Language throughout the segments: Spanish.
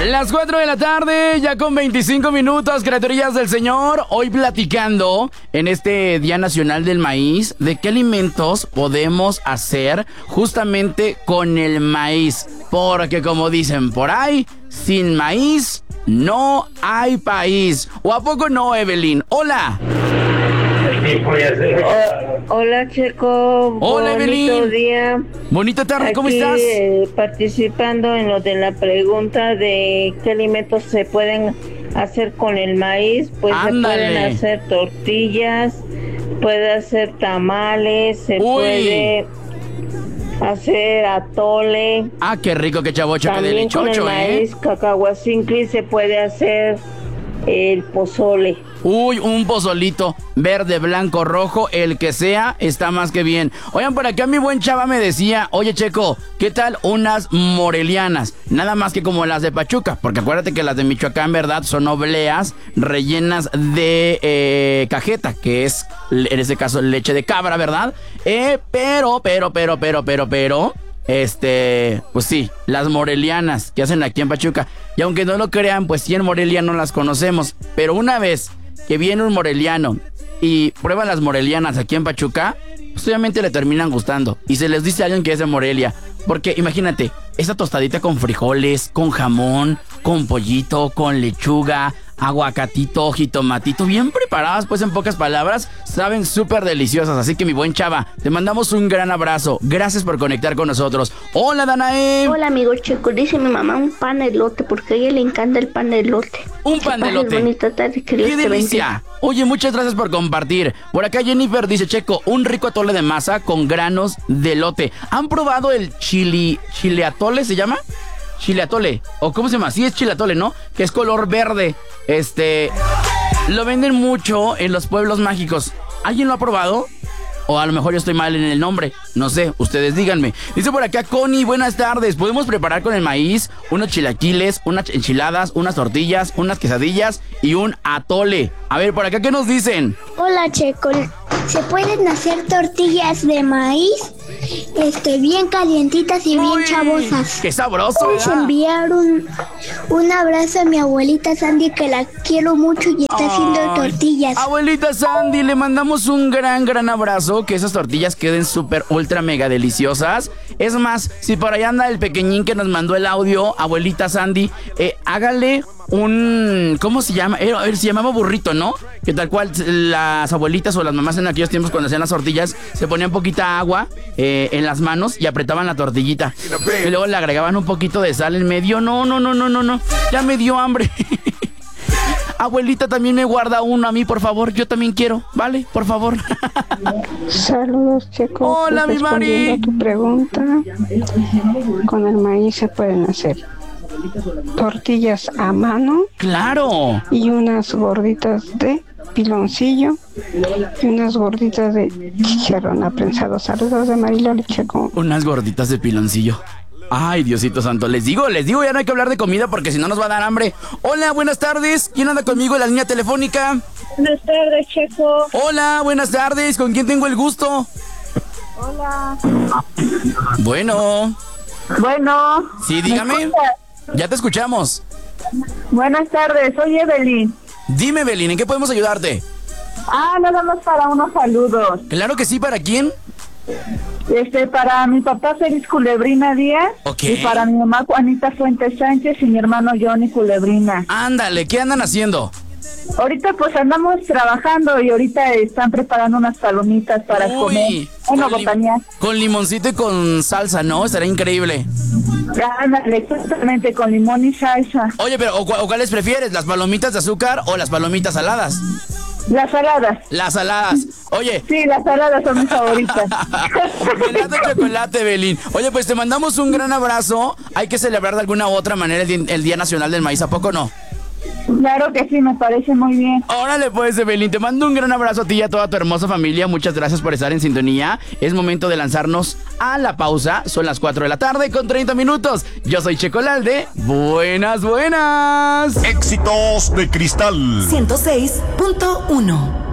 Las 4 de la tarde, ya con 25 minutos, criaturillas del Señor. Hoy platicando en este Día Nacional del Maíz, de qué alimentos podemos hacer justamente con el maíz. Porque como dicen por ahí, sin maíz no hay país. ¿O a poco no, Evelyn? ¡Hola! Hola, Checo. Hola, Bonito Evelyn. día. Bonita tarde, ¿cómo Aquí, estás? participando en lo de la pregunta de qué alimentos se pueden hacer con el maíz. Pues Ándale. se pueden hacer tortillas, puede hacer tamales, se Uy. puede hacer atole. Ah, qué rico, qué chavocho, qué También con el delichocho, maíz cacahuacincle se puede hacer el pozole. Uy, un pozolito verde, blanco, rojo, el que sea, está más que bien. Oigan, por acá mi buen chava me decía, oye, Checo, ¿qué tal unas morelianas? Nada más que como las de Pachuca, porque acuérdate que las de Michoacán, ¿verdad? Son obleas rellenas de cajeta, que es, en este caso, leche de cabra, ¿verdad? Pero... pues sí, las morelianas que hacen aquí en Pachuca. Y aunque no lo crean, pues sí, en Morelia no las conocemos. Pero una vez que viene un moreliano y prueba las morelianas aquí en Pachuca, pues obviamente le terminan gustando. Y se les dice a alguien que es de Morelia. Porque imagínate, esa tostadita con frijoles, con jamón, con pollito, con lechuga, aguacatito, jitomatito, bien preparadas, pues en pocas palabras, saben súper deliciosas. Así que mi buen chava, te mandamos un gran abrazo. Gracias por conectar con nosotros. Hola, Danae. Hola, amigo Checo. Dice mi mamá un pan de elote porque a ella le encanta el pan de elote. Un pan de elote. Bonita tarde, que Dios ¡Qué te delicia! bendiga. Oye, muchas gracias por compartir. Por acá Jennifer dice, Checo, un rico atole de masa con granos de elote. ¿Han probado el chile atole, se llama? Chile atole, o ¿cómo se llama? Sí, es chile atole, ¿no? Que es color verde. Lo venden mucho en los pueblos mágicos. ¿Alguien lo ha probado? O a lo mejor yo estoy mal en el nombre. No sé, ustedes díganme. Dice por acá Connie, buenas tardes. ¿Podemos preparar con el maíz unos chilaquiles, unas enchiladas, unas tortillas, unas quesadillas y un atole? A ver, por acá, ¿qué nos dicen? Hola, Checo. ¿Se pueden hacer tortillas de maíz? Bien calientitas y bien Uy, chavosas. ¡qué sabroso! Puedes ¿verdad? enviar un abrazo a mi abuelita Sandy, que la quiero mucho y está haciendo Ay, tortillas. Abuelita Sandy, le mandamos un gran abrazo. Que esas tortillas queden súper, ultra, mega deliciosas. Es más, si por ahí anda el pequeñín que nos mandó el audio, abuelita Sandy, hágale un... ¿Cómo se llama? Se llamaba burrito, ¿no? Que tal cual las abuelitas o las mamás en aquellos tiempos cuando hacían las tortillas se ponían poquita agua en las manos y apretaban la tortillita. Y luego le agregaban un poquito de sal en medio. No. Ya me dio hambre. Abuelita, también me guarda uno a mí, por favor. Yo también quiero, ¿vale? Por favor. Saludos, Checo. Hola, mi Mari. Respondiendo a tu pregunta, con el maíz se pueden hacer tortillas a mano. ¡Claro! Y unas gorditas de piloncillo y unas gorditas de chicharrón aprensado. Saludos de Mariloli, Checo. Unas gorditas de piloncillo. Ay, Diosito santo, les digo, ya no hay que hablar de comida porque si no nos va a dar hambre. Hola, buenas tardes. ¿Quién anda conmigo en la línea telefónica? Buenas tardes, Checo. Hola, buenas tardes. ¿Con quién tengo el gusto? Hola. Bueno. Bueno. Sí, dígame. Ya te escuchamos. Buenas tardes, soy Evelyn. Dime, Belín, ¿en qué podemos ayudarte? Nada más para unos saludos. Claro que sí, ¿para quién? Para mi papá Félix Culebrina Díaz. Ok. Y para mi mamá Juanita Fuentes Sánchez y mi hermano Johnny Culebrina. Ándale, ¿qué andan haciendo? Ahorita pues andamos trabajando y ahorita están preparando unas palomitas para comer. Una botanía. Con limoncito y con salsa, ¿no? Estará increíble. Ándale, exactamente, con limón y salsa. Oye, pero ¿o cuáles prefieres? ¿Las palomitas de azúcar o las palomitas saladas? Las saladas. Las saladas. Oye. Sí, las saladas son mis favoritas. Chocolate, Belín. Oye, pues te mandamos un gran abrazo. Hay que celebrar de alguna u otra manera el Día Nacional del Maíz, ¿a poco no? Claro que sí, me parece muy bien. Órale pues, Evelyn, te mando un gran abrazo a ti y a toda tu hermosa familia. Muchas gracias por estar en sintonía. Es momento de lanzarnos a la pausa. Son las 4 de la tarde con 30 minutos. Yo soy Checolalde. Buenas. Éxitos de Cristal 106.1.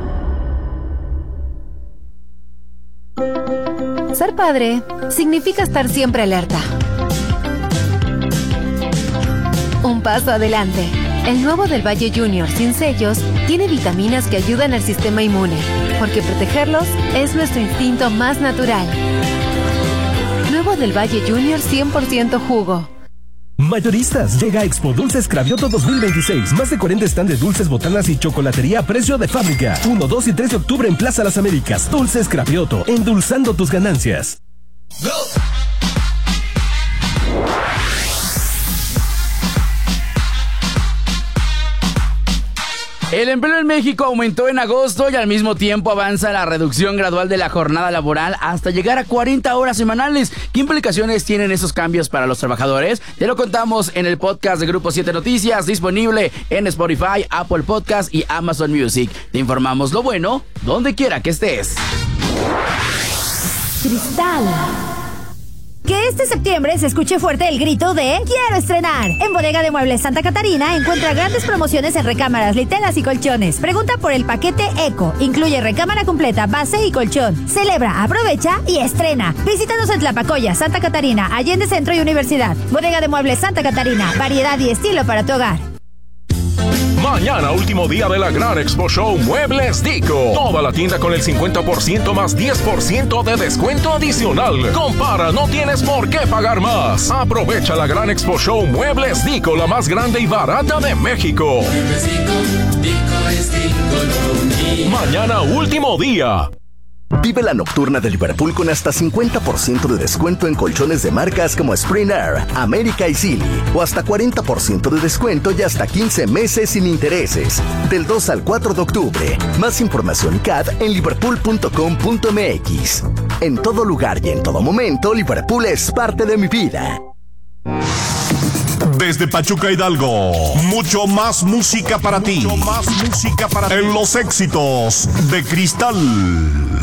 Ser padre significa estar siempre alerta. un paso adelante. El nuevo del Valle Junior sin sellos tiene vitaminas que ayudan al sistema inmune, porque protegerlos es nuestro instinto más natural. Nuevo del Valle Junior 100% jugo. Mayoristas, llega a Expo Dulces Cravioto 2026. Más de 40 stands de dulces, botanas y chocolatería a precio de fábrica. 1, 2 y 3 de octubre en Plaza Las Américas. Dulces Cravioto, endulzando tus ganancias. ¡Go! El empleo en México aumentó en agosto y al mismo tiempo avanza la reducción gradual de la jornada laboral hasta llegar a 40 horas semanales. ¿Qué implicaciones tienen esos cambios para los trabajadores? Te lo contamos en el podcast de Grupo 7 Noticias, disponible en Spotify, Apple Podcast y Amazon Music. Te informamos lo bueno, donde quiera que estés. Cristal. Que este septiembre se escuche fuerte el grito de ¡Quiero estrenar! En Bodega de Muebles Santa Catarina encuentra grandes promociones en recámaras, literas y colchones. Pregunta por el paquete Eco. Incluye recámara completa, base y colchón. Celebra, aprovecha y estrena. Visítanos en Tlapacoya, Santa Catarina, Allende Centro y Universidad. Bodega de Muebles Santa Catarina. Variedad y estilo para tu hogar. Mañana, último día de la Gran Expo Show Muebles Dico. Toda la tienda con el 50% más 10% de descuento adicional. Compara, no tienes por qué pagar más. Aprovecha la Gran Expo Show Muebles Dico, la más grande y barata de México. Mañana, último día. Vive la nocturna de Liverpool con hasta 50% de descuento en colchones de marcas como Spring Air, América y Silly, o hasta 40% de descuento y hasta 15 meses sin intereses. Del 2 al 4 de octubre. Más información CAD en liverpool.com.mx. En todo lugar y en todo momento, Liverpool es parte de mi vida. Desde Pachuca, Hidalgo, mucho más música para ti. En los éxitos de Cristal.